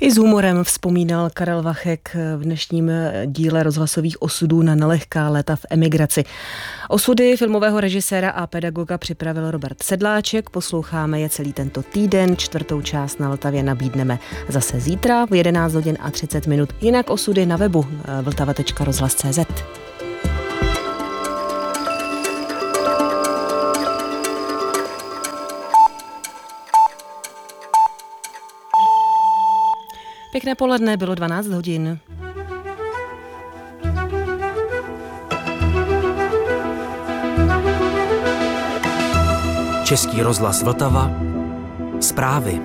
I s humorem vzpomínal Karel Vachek v dnešním díle rozhlasových osudů na nelehká léta v emigraci. Osudy filmového režiséra a pedagoga připravil Robert Sedláček. Posloucháme je celý tento týden. 4. část na Vltavě nabídneme zase zítra v 11 hodin a 30 minut. Jinak osudy na webu vltava.rozhlas.cz. Pěkné poledne, bylo 12 hodin. Český rozhlas Vltava. Zprávy.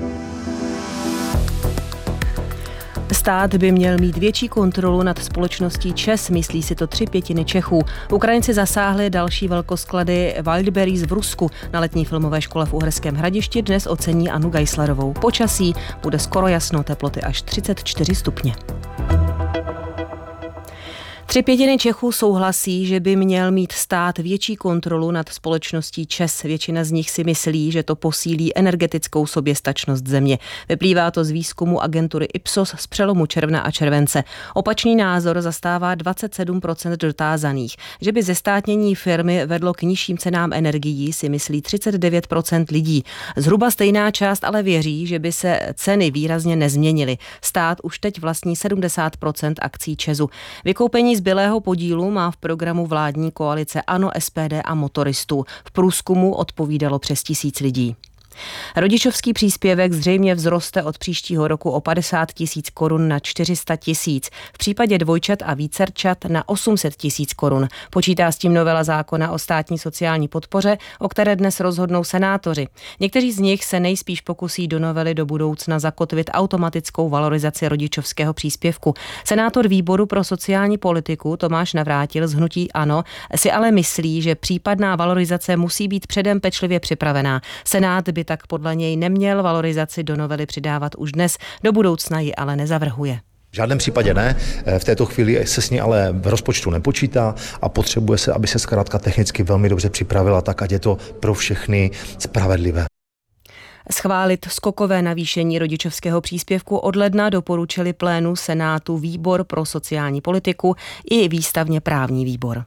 Stát by měl mít větší kontrolu nad společností ČEZ, myslí si to 3/5 Čechů. Ukrajinci zasáhli další velkosklady Wildberries v Rusku. Na letní filmové škole v Uherském Hradišti dnes ocení Annu Geislerovou. Počasí bude skoro jasno, teploty až 34 stupně. 3/5 Čechů souhlasí, že by měl mít stát větší kontrolu nad společností ČEZ. Většina z nich si myslí, že to posílí energetickou soběstačnost země. Vyplývá to z výzkumu agentury Ipsos z přelomu června a července. Opačný názor zastává 27% dotázaných. Že by zestátnění firmy vedlo k nižším cenám energií, si myslí 39% lidí. Zhruba stejná část ale věří, že by se ceny výrazně nezměnily. Stát už teď vlastní 70% akcí ČEZu. Vykoupení zbylého podílu má v programu vládní koalice ANO, SPD a motoristů. V průzkumu odpovídalo přes 1000 lidí. Rodičovský příspěvek zřejmě vzroste od příštího roku o 50 000 korun na 400 000. V případě dvojčat a vícerčat na 800 000 korun. Počítá s tím novela zákona o státní sociální podpoře, o které dnes rozhodnou senátoři. Někteří z nich se nejspíš pokusí do novely do budoucna zakotvit automatickou valorizaci rodičovského příspěvku. Senátor výboru pro sociální politiku Tomáš Navrátil z hnutí ANO si ale myslí, že případná valorizace musí být předem pečlivě připravená. Senát by tak podle něj neměl valorizaci do novely přidávat už dnes, do budoucna ji ale nezavrhuje. V žádném případě ne, v této chvíli se s ní ale v rozpočtu nepočítá a potřebuje se, aby se zkrátka technicky velmi dobře připravila, tak ať je to pro všechny spravedlivé. Schválit skokové navýšení rodičovského příspěvku od ledna doporučili plénu Senátu výbor pro sociální politiku i výstavně právní výbor.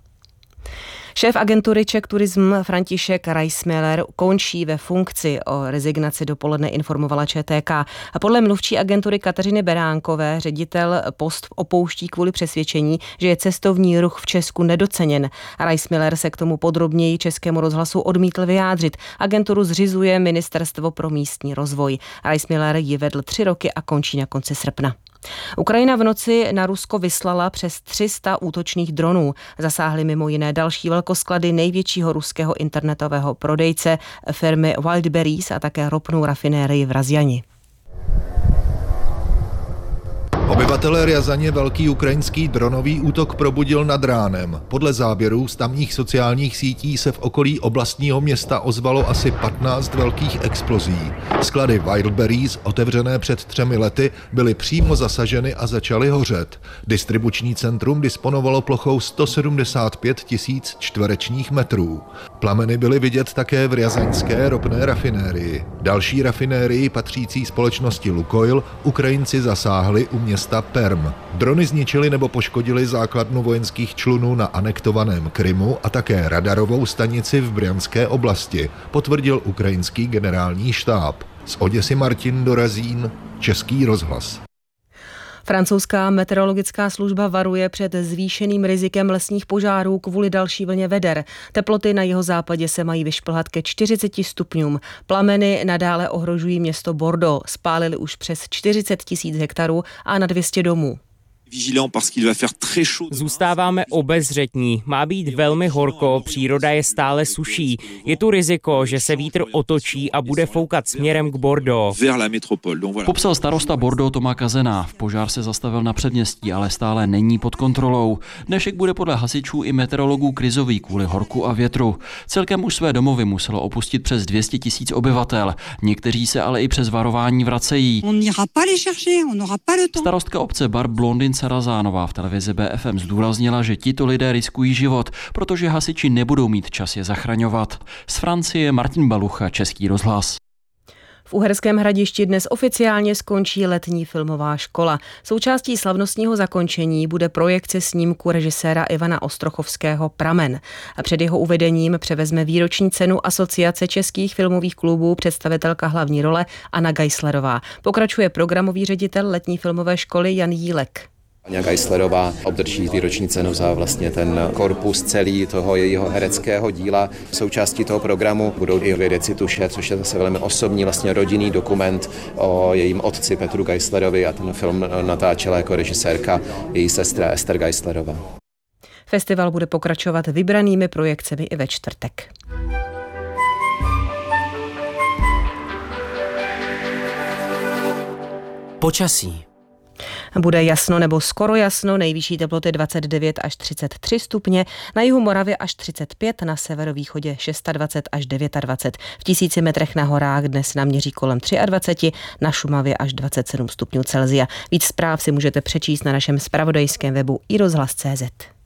Šéf agentury Czech Tourism František Reismiller končí ve funkci. O rezignaci dopoledne informovala ČTK. A podle mluvčí agentury Kateřiny Beránkové ředitel post opouští kvůli přesvědčení, že je cestovní ruch v Česku nedoceněn. Reismiller se k tomu podrobněji Českému rozhlasu odmítl vyjádřit. Agenturu zřizuje Ministerstvo pro místní rozvoj. Reismiller ji vedl 3 roky a končí na konci srpna. Ukrajina v noci na Rusko vyslala přes 300 útočných dronů. Zasáhly mimo jiné další velkosklady největšího ruského internetového prodejce firmy Wildberries a také ropnou rafinérii v Razjani. Obyvatelé Rjazaně velký ukrajinský dronový útok probudil nad ránem. Podle záběrů z tamních sociálních sítí se v okolí oblastního města ozvalo asi 15 velkých explozí. Sklady Wildberries, otevřené před 3 lety, byly přímo zasaženy a začaly hořet. Distribuční centrum disponovalo plochou 175 000 čtverečních metrů. Plameny byly vidět také v rjazaňské ropné rafinérii. Další rafinérii patřící společnosti Lukoil Ukrajinci zasáhli u města Perm. Drony zničily nebo poškodily základnu vojenských člunů na anektovaném Krymu a také radarovou stanici v Bryanské oblasti, potvrdil ukrajinský generální štáb. Z Oděsy Martin Dorazín, Český rozhlas. Francouzská meteorologická služba varuje před zvýšeným rizikem lesních požárů kvůli další vlně veder. Teploty na jihozápadě se mají vyšplhat ke 40 stupňům. Plameny nadále ohrožují město Bordeaux. Spálily už přes 40 000 hektarů a na 200 domů. Zůstáváme obezřetní, má být velmi horko, příroda je stále suší. Je tu riziko, že se vítr otočí a bude foukat směrem k Bordeaux. Popsal starosta Bordeaux Thomas Kazená. Požár se zastavil na předměstí, ale stále není pod kontrolou. Dnešek bude podle hasičů i meteorologů krizový kvůli horku a větru. Celkem už své domovy muselo opustit přes 200 000 obyvatel. Někteří se ale i přes varování vracejí. Starostka obce Barbe Blondin Sarazánová v televizi BFM zdůraznila, že tito lidé riskují život, protože hasiči nebudou mít čas je zachraňovat. Z Francie Martin Balucha, Český rozhlas. V Uherském Hradišti dnes oficiálně skončí letní filmová škola. Součástí slavnostního zakončení bude projekce snímku režiséra Ivana Ostrochovského Pramen. A před jeho uvedením převezme výroční cenu Asociace českých filmových klubů představitelka hlavní role Anna Geislerová. Pokračuje programový ředitel letní filmové školy Jan Jílek. Anna Geislerová obdrží výroční cenu za vlastně ten korpus celý toho jejího hereckého díla. Součástí toho programu budou i vědeci tuše, což je zase velmi osobní vlastně rodinný dokument o jejím otci Petru Geislerovi a ten film natáčela jako režisérka její sestra Ester Geislerová. Festival bude pokračovat vybranými projekcemi i ve čtvrtek. Počasí. Bude jasno nebo skoro jasno, nejvyšší teploty 29 až 33 stupně, na jihu Moravy až 35, na severovýchodě 26 až 29. V 1000 metrech na horách dnes naměří kolem 23, na Šumavě až 27 stupňů Celsia. Víc zpráv si můžete přečíst na našem zpravodajském webu iRozhlas.cz.